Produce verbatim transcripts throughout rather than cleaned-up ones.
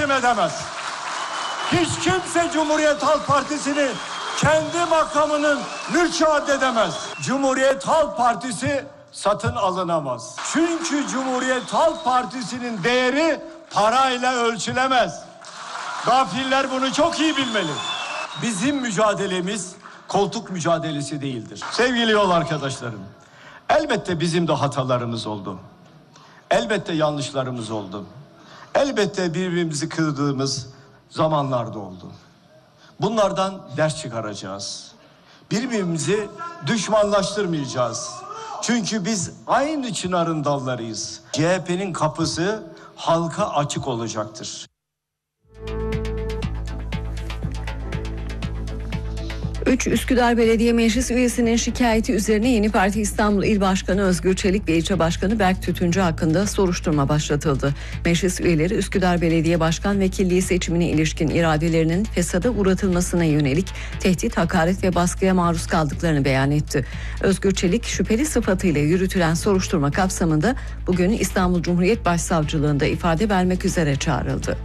teslim edemez. Hiç kimse Cumhuriyet Halk Partisi'ni kendi makamının mülkü addedemez. Cumhuriyet Halk Partisi satın alınamaz. Çünkü Cumhuriyet Halk Partisi'nin değeri parayla ölçülemez. Gafiller bunu çok iyi bilmeli. Bizim mücadelemiz koltuk mücadelesi değildir. Sevgili yol arkadaşlarım, elbette bizim de hatalarımız oldu. Elbette yanlışlarımız oldu. Elbette birbirimizi kırdığımız zamanlarda oldu. Bunlardan ders çıkaracağız. Birbirimizi düşmanlaştırmayacağız. Çünkü biz aynı çınarın dallarıyız. C H P'nin kapısı halka açık olacaktır. üç Üsküdar Belediye Meclis üyesinin şikayeti üzerine Yeni Parti İstanbul İl Başkanı Özgür Çelik ve İlçe Başkanı Berk Tütüncü hakkında soruşturma başlatıldı. Meclis üyeleri Üsküdar Belediye Başkan Vekilliği seçimine ilişkin iradelerinin fesada uğratılmasına yönelik tehdit, hakaret ve baskıya maruz kaldıklarını beyan etti. Özgür Çelik şüpheli sıfatıyla yürütülen soruşturma kapsamında bugün İstanbul Cumhuriyet Başsavcılığında ifade vermek üzere çağrıldı.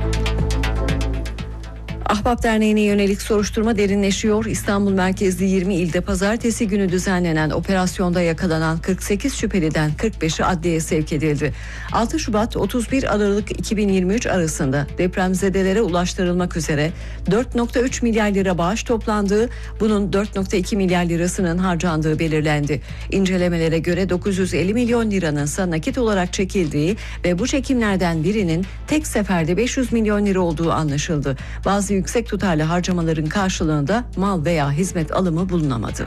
Ahbap Derneği'ne yönelik soruşturma derinleşiyor. İstanbul merkezli yirmi ilde pazartesi günü düzenlenen operasyonda yakalanan kırk sekiz şüpheliden kırk beşi adliyeye sevk edildi. altı Şubat otuz bir Aralık iki bin yirmi üç arasında depremzedelere ulaştırılmak üzere dört virgül üç milyar lira bağış toplandığı, bunun dört virgül iki milyar lirasının harcandığı belirlendi. İncelemelere göre dokuz yüz elli milyon liranın ise nakit olarak çekildiği ve bu çekimlerden birinin tek seferde beş yüz milyon lira olduğu anlaşıldı. Bazı yüksek tutarlı harcamaların karşılığında mal veya hizmet alımı bulunamadı.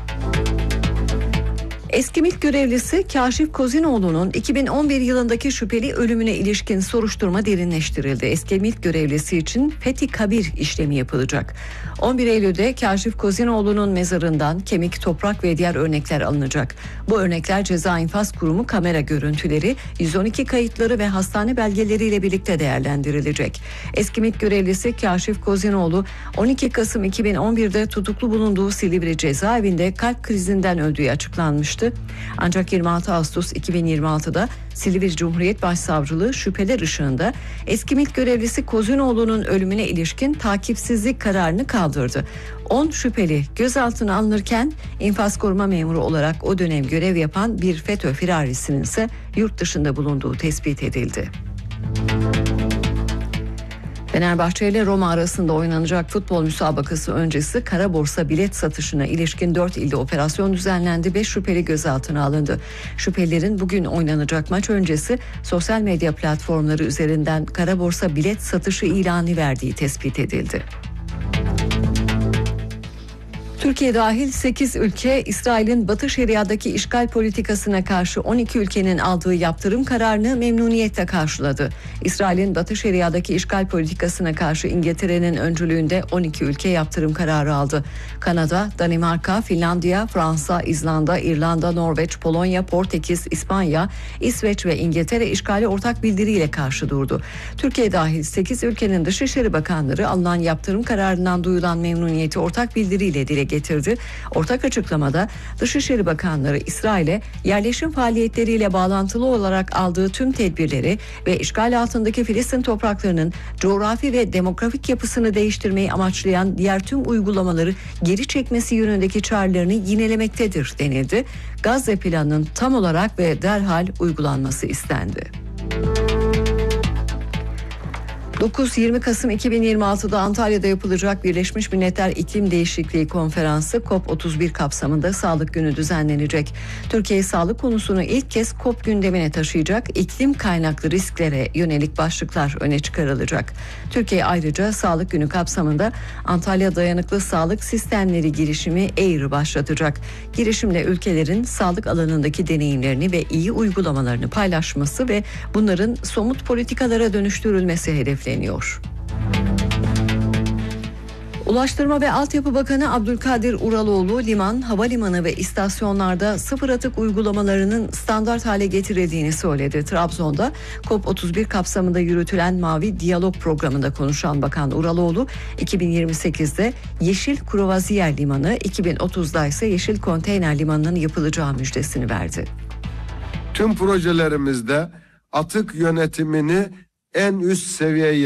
Eski MİT görevlisi Kaşif Kozinoğlu'nun iki bin on bir yılındaki şüpheli ölümüne ilişkin soruşturma derinleştirildi. Eski MİT görevlisi için fethi kabir işlemi yapılacak. on bir Eylül'de Kaşif Kozinoğlu'nun mezarından kemik, toprak ve diğer örnekler alınacak. Bu örnekler Ceza İnfaz Kurumu kamera görüntüleri, yüz on iki kayıtları ve hastane belgeleriyle birlikte değerlendirilecek. Eski MİT görevlisi Kaşif Kozinoğlu on iki Kasım iki bin on bir'de tutuklu bulunduğu Silivri cezaevinde kalp krizinden öldüğü açıklanmıştı. Ancak yirmi altı Ağustos iki bin yirmi altı'da Silivri Cumhuriyet Başsavcılığı şüpheler ışığında eski MİT görevlisi Kozinoğlu'nun ölümüne ilişkin takipsizlik kararını kaldırdı. on şüpheli gözaltına alınırken infaz koruma memuru olarak o dönem görev yapan bir FETÖ firarisinin ise yurt dışında bulunduğu tespit edildi. Fenerbahçe ile Roma arasında oynanacak futbol müsabakası öncesi kara borsa bilet satışına ilişkin dört ilde operasyon düzenlendi. beş şüpheli gözaltına alındı. Şüphelilerin bugün oynanacak maç öncesi sosyal medya platformları üzerinden kara borsa bilet satışı ilanı verdiği tespit edildi. Türkiye dahil sekiz ülke İsrail'in Batı Şeria'daki işgal politikasına karşı on iki ülkenin aldığı yaptırım kararını memnuniyetle karşıladı. İsrail'in Batı Şeria'daki işgal politikasına karşı İngiltere'nin öncülüğünde on iki ülke yaptırım kararı aldı. Kanada, Danimarka, Finlandiya, Fransa, İzlanda, İrlanda, Norveç, Polonya, Portekiz, İspanya, İsveç ve İngiltere işgali ortak bildiriyle karşı durdu. Türkiye dahil sekiz ülkenin Dışişleri Bakanları alınan yaptırım kararından duyulan memnuniyeti ortak bildiriyle dile getirdi. Ortak açıklamada Dışişleri Bakanları İsrail'e yerleşim faaliyetleriyle bağlantılı olarak aldığı tüm tedbirleri ve işgal altındaki Filistin topraklarının coğrafi ve demografik yapısını değiştirmeyi amaçlayan diğer tüm uygulamaları geri çekmesi yönündeki çağrılarını yinelemektedir denildi. Gazze planının tam olarak ve derhal uygulanması istendi. dokuz yirmi Kasım iki bin yirmi altı'da Antalya'da yapılacak Birleşmiş Milletler İklim Değişikliği Konferansı COP otuz bir kapsamında Sağlık Günü düzenlenecek. Türkiye sağlık konusunu ilk kez COP gündemine taşıyacak, iklim kaynaklı risklere yönelik başlıklar öne çıkarılacak. Türkiye ayrıca Sağlık Günü kapsamında Antalya Dayanıklı Sağlık Sistemleri girişimi AIR'ı başlatacak. Girişimle ülkelerin sağlık alanındaki deneyimlerini ve iyi uygulamalarını paylaşması ve bunların somut politikalara dönüştürülmesi hedefleniyor. Ulaştırma ve Altyapı Bakanı Abdülkadir Uraloğlu, liman, havalimanı ve istasyonlarda sıfır atık uygulamalarının standart hale getirildiğini söyledi. Trabzon'da COP otuz bir kapsamında yürütülen Mavi Diyalog programında konuşan Bakan Uraloğlu, iki bin yirmi sekiz'de Yeşil Kruvaziyer Limanı, iki bin otuz'da ise Yeşil Konteyner Limanı'nın yapılacağı müjdesini verdi. Tüm projelerimizde atık yönetimini en üst seviyeye